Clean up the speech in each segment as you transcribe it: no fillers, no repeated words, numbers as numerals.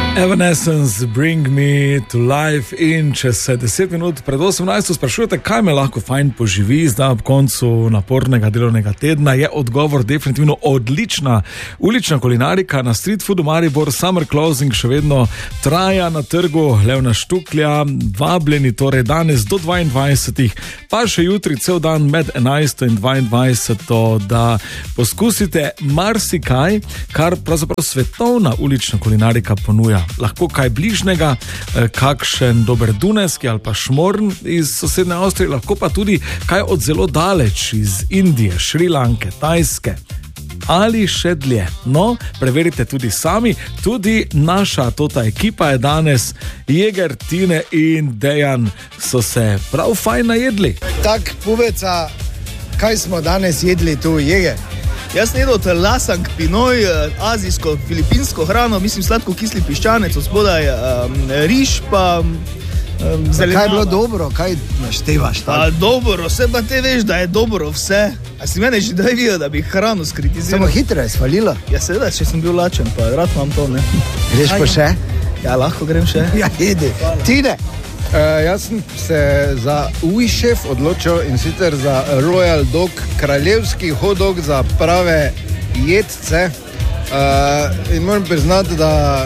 Evanescence, Bring Me to Life. In če se 10 minut pred 18 sprašujete, kaj me lahko fajn poživi zdaj ob koncu napornega delovnega tedna, je odgovor definitivno odlična ulična kulinarika na Street Foodu Maribor. Summer closing še vedno traja na trgu Levna Štuklja. Vabljeni torej danes do 22, pa še jutri cel dan med 11 in 22, da poskusite marsikaj, kar pravzaprav svetovna ulična kulinarika ponuja. Lahko kaj bližnjega, kakšen dober dunajski ali pa šmorn iz sosednje Avstrije, lahko pa tudi kaj od zelo daleč, iz Indije, Šrilanke, Tajske ali še dlje. No, preverite tudi sami. Tudi naša tota ekipa je danes, Jeger, Tine in Dejan, so se prav fajn najedli. Tak, Pubeca, kaj smo danes jedli tu, Jeger? Jaz sem jedel lasang pinoj, azijsko, filipinsko hrano, mislim sladko-kisli piščanec, od spodaj riž pa zelenjava. Kaj je bilo dobro, kaj naštevaš tako? Dobro, vse pa te veš, da je dobro vse. A si mene že daj videl, da bi hrano skritiziral? Samo hitro je svalila. Ja, seveda, če sem bil lačen, pa rad imam to, ne. Greš pa še? Ja, lahko grem še. Ja, jedi. Tine? Jaz sem se za Ujšef odločil, in sicer za Royal Dog, kraljevski hot dog za prave jedce. In moram priznati, da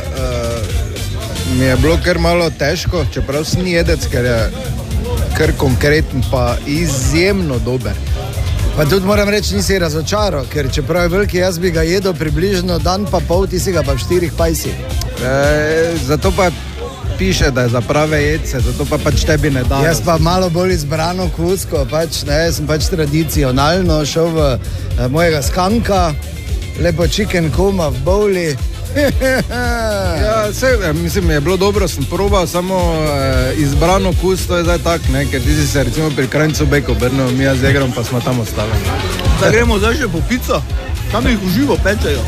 mi je bilo kar malo težko, čeprav sem jedec, ker je kar konkreten pa izjemno dober. Pa tudi moram reči, nisi razočaral, ker čeprav je veliki, jaz bi ga jedel približno dan pa pol, ti si ga pa v 4 pajsi. Zato pa piše, da je za prave jedce, zato pa pač tebi ne da. Jaz pa malo bolj izbrano kusko, pač ne, sem pač tradicionalno šel v mojega skanka, lepo chicken kuma v bowli. Ja, mislim, je bilo dobro, sem probal, samo izbrano kus, to je zdaj tak, ne, ker ti si se recimo pri Kranjcu Beko obrnil, mi z Jegrom pa smo tam ostali. Da gremo zdaj še po pico, tam jih uživo pečejo.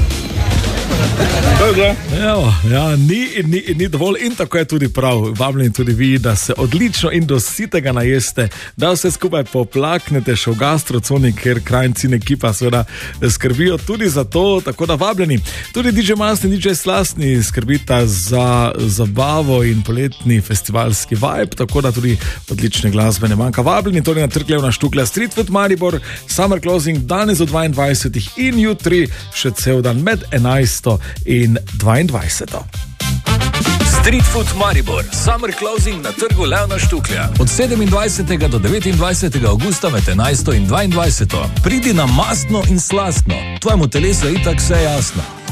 Ja, ni dovolj in tako je tudi prav. Vabljeni tudi vi, da se odlično in do sitega najeste, da vse skupaj poplaknete še v gastroconi, ker Krajnci in ekipa seveda skrbijo tudi za to, tako da vabljeni. Tudi DJ Masni, DJ Slastni skrbita za zabavo in poletni festivalski vibe, tako da tudi odlične glasbe ne manjka. Vabljeni torej na trg Levna Štuklja, Street Food Maribor, Summer closing danes do 22 in jutri še cel dan med 11 in 22. Street Food Maribor, Summer closing na trgu Levna Štuklja. Od 27. do 29. augusta med 11 in 22. Pridi na mastno in slastno. Tvojemu telesu je itak vse jasno.